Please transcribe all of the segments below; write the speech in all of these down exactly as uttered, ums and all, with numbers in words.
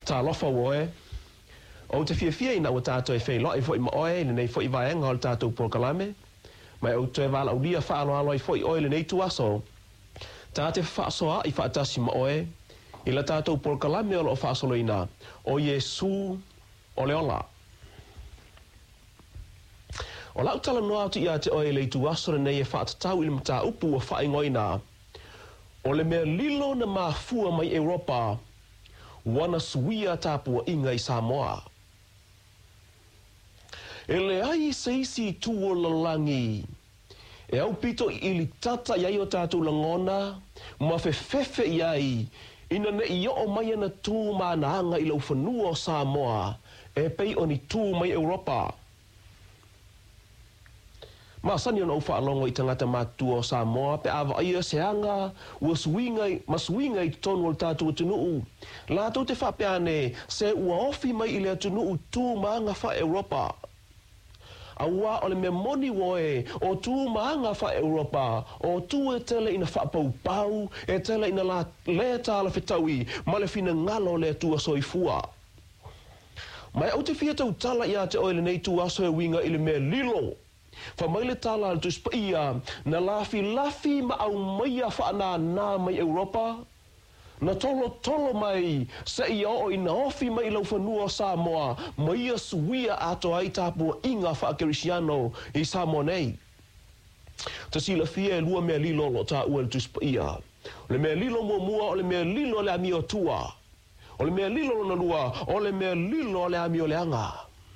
Ta lofa woe. O te fia fia ina o tātou e whai loa i fo i ma oe, le nei fo i vaenga o le tātou prokalame. Mai o te wala au lia wha alo alo i fo i oe le nei tuaso. Tā te whaasoa i whaatasi ma oe, i la tātou prokalame o lo whaasolo ina, o Yesu o le ola. O lau tala noa atu ia te oe le tuaso le nei e whaatatau i le mata upu o whaingoina. O le mea lilo na mafua mai Europa, wana suia tāpua inga i Samoa. E le ai seisi tuo lalangi, e au pito i li tata iai o tātou langona, ma fefefe iai, ina ne i o mai ana tū maanaanga i lau whanua o Samoa, e pei o ni tū mai Europa. Ma sani ona ufa alongo i tangata mātua o Samoa, pe awa ia seanga, ua suingai, ma suingai tonu o tātua tunuu. Lātou te whapeane, se ua ofi mai i lea tunuu tū maanga wha Europa. Aua o le mea moni woe, o tū maanga wha Europa, o tū e tele ina wha pau pau, e tele ina la lea tāla whetaui, ma le fina ngalo lea tua soifua. Mai au te fia tau tala ia te oile nei tu aso e winga i le mea lilo. Fa mai le tala al tu spaia na lafi lafi ma au maia whaana nā mai Europa. Na tolo tolo mai se ia o ina ofi mai lau whanua o Samoa maia suia ato ai tāpua inga whaakerisiano i Samoa nei. Ta sila fia e lua mea lilo lo tā ua le tu spaia. O le mea lilo mua mua o le mea lilo le ami o tua. O le mea lilo na lua o le mea lilo le ami o le anga.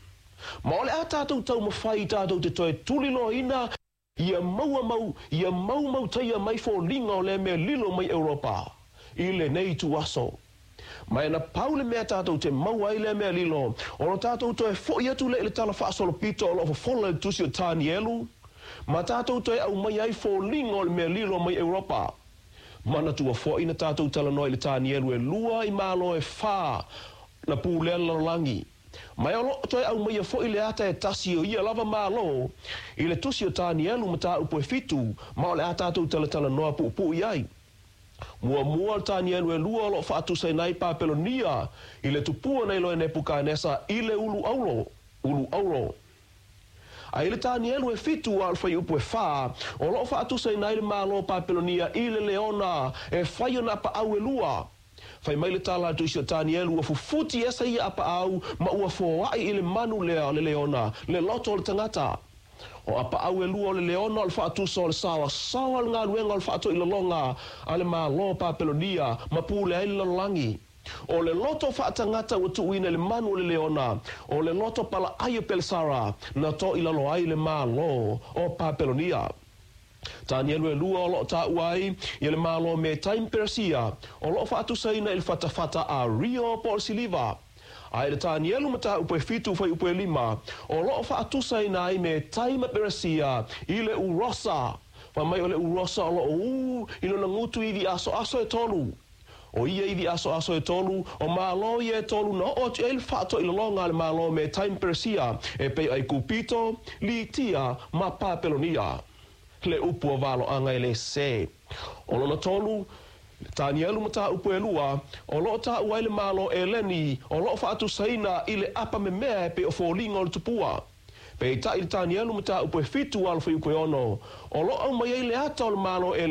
Ma ole a tātou tau mawhai tātou te toi tulilo ina, ia maua mau, ia mau mau taia mai fo linga o le mea lilo mai Europa. I le nei tu aso. Mai na pau le mea tātou te maua i le mea lilo, o no tātou toi fo i atu le le tala whaasolo pito o lo fo fola le tusi o tāni elu, ma tātou toi au mai ai fo linga o le mea lilo mai Europa. Mana tua fo ina tātou tala noi le tāni elu e lua i malo e wha na pūlela langi. Mai alo toi au mai fo i le ata e tasi o ia lava malo, i le tusi o tāni elu ma tā upo e fitu, ma o le ata atu tala tala noa pu pu iai. Mua mua tāni elu e lua lo whaatu sei nai Papelonia, i le tupua nei loe nepuka nesa i le ulu aulo, ulu aulo. A i le tāni elu e fitu al whai upo e wha, o lo whaatu sei nai le malo Papelonia i le leona e whai ona pa au e lua. Fai mai le tala tu isi o tāni elu ua fufuti esa ia apa au ma ua fōai i le manu lea le leona, le loto o le tangata. O apa au e lua o le leona o le whaatusa o le sawa, sawa le ngā ruenga o le whaato i le longa, a le mā lo Papelonia, ma pūle ai le lalangi. O le loto whaatangata ua tuuina le manu o le leona, o le loto pala ai o Pelisara, na to i lalo ai le mā lo o Papelonia. Tāni elu e lua o loo tā uai, i le mālo me Time Persia, o loo whaatu saina i le whatawhata a Rio Port Siliva. Ai le tāni elu ma tā upo e fitu whai upo e lima, o loo whaatu saina i me Time Persia, i le Urosa. Wa mai o le Urosa o loo uu, i lona ngutu i vi aso aso e tolu. O ia i vi aso aso e tolu, o mālo i e tolu na o tu e le whaato i longa le mālo me Time Persia, e pei ai Kupito, Litia, ma Papelonia. Le upu o valo anga ele se. O lona tolu, tāni elu ma tā upu e lua, o loo tā ua ele malo e leni, o loo whaatu saina i le apa me mea pe o fōlinga o le tupua. Pe i tā i tāni elu ma tā upu e fitu alfa i upu e ono, o loo au mai e le ata o le malo e